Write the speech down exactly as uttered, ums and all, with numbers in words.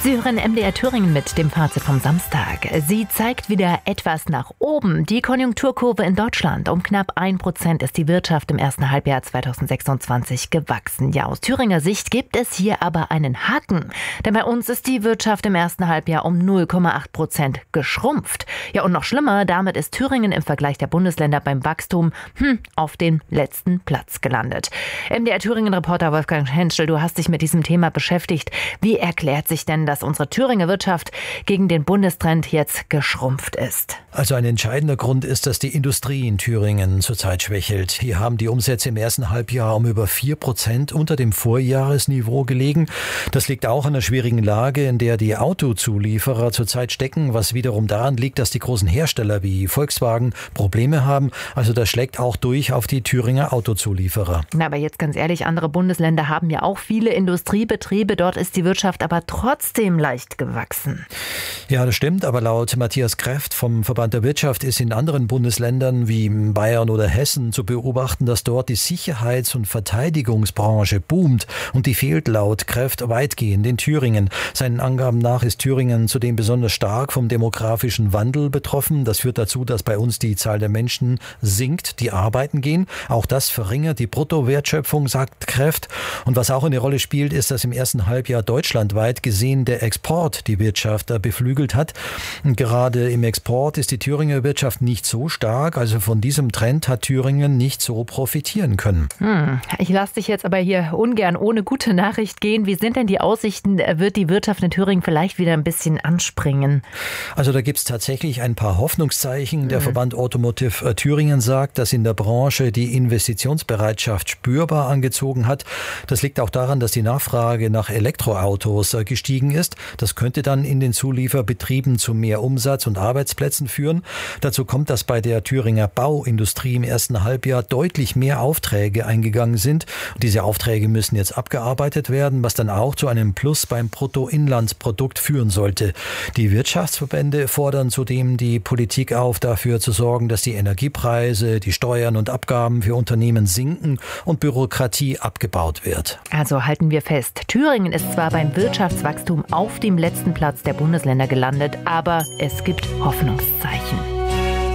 Sie hören M D R Thüringen mit dem Fazit vom Samstag. Sie zeigt wieder etwas nach oben. Die Konjunkturkurve in Deutschland. Um knapp ein Prozent ist die Wirtschaft im ersten Halbjahr zweitausendsechsundzwanzig gewachsen. Ja, aus Thüringer Sicht gibt es hier aber einen Haken. Denn bei uns ist die Wirtschaft im ersten Halbjahr um null Komma acht Prozent geschrumpft. Ja, und noch schlimmer, damit ist Thüringen im Vergleich der Bundesländer beim Wachstum hm, auf den letzten Platz gelandet. M D R Thüringen-Reporter Wolfgang Henschel, du hast dich mit diesem Thema beschäftigt. Wie erklärt sich denn, dass unsere Thüringer Wirtschaft gegen den Bundestrend jetzt geschrumpft ist? Also ein entscheidender Grund ist, dass die Industrie in Thüringen zurzeit schwächelt. Hier haben die Umsätze im ersten Halbjahr um über vier Prozent unter dem Vorjahresniveau gelegen. Das liegt auch an der schwierigen Lage, in der die Autozulieferer zurzeit stecken, was wiederum daran liegt, dass die großen Hersteller wie Volkswagen Probleme haben. Also das schlägt auch durch auf die Thüringer Autozulieferer. Na, aber jetzt ganz ehrlich, andere Bundesländer haben ja auch viele Industriebetriebe. Dort ist die Wirtschaft aber trotzdem leicht gewachsen. Ja, das stimmt, aber laut Matthias Kreft vom Verband der Wirtschaft ist in anderen Bundesländern wie Bayern oder Hessen zu beobachten, dass dort die Sicherheits- und Verteidigungsbranche boomt und die fehlt laut Kreft weitgehend in Thüringen. Seinen Angaben nach ist Thüringen zudem besonders stark vom demografischen Wandel betroffen. Das führt dazu, dass bei uns die Zahl der Menschen sinkt, die arbeiten gehen. Auch das verringert die Bruttowertschöpfung, sagt Kreft. Und was auch eine Rolle spielt, ist, dass im ersten Halbjahr deutschlandweit gesehen der Export die Wirtschaft beflügelt hat. Und gerade im Export ist die Thüringer Wirtschaft nicht so stark. Also von diesem Trend hat Thüringen nicht so profitieren können. Hm, ich lasse dich jetzt aber hier ungern ohne gute Nachricht gehen. Wie sind denn die Aussichten? Wird die Wirtschaft in Thüringen vielleicht wieder ein bisschen anspringen? Also da gibt es tatsächlich ein paar Hoffnungszeichen. Der mhm. Verband Automotive Thüringen sagt, dass in der Branche die Investitionsbereitschaft spürbar angezogen hat. Das liegt auch daran, dass die Nachfrage nach Elektroautos gestiegen ist. Das könnte dann in den Zulieferbetrieben zu mehr Umsatz und Arbeitsplätzen führen. Dazu kommt, dass bei der Thüringer Bauindustrie im ersten Halbjahr deutlich mehr Aufträge eingegangen sind. Diese Aufträge müssen jetzt abgearbeitet werden, was dann auch zu einem Plus beim Bruttoinlandsprodukt führen sollte. Die Wirtschaftsverbände fordern zudem die Politik auf, dafür zu sorgen, dass die Energiepreise, die Steuern und Abgaben für Unternehmen sinken und Bürokratie abgebaut wird. Also halten wir fest, Thüringen ist zwar beim Wirtschaftswachstum auf dem letzten Platz der Bundesländer gelandet, aber es gibt Hoffnungszeichen.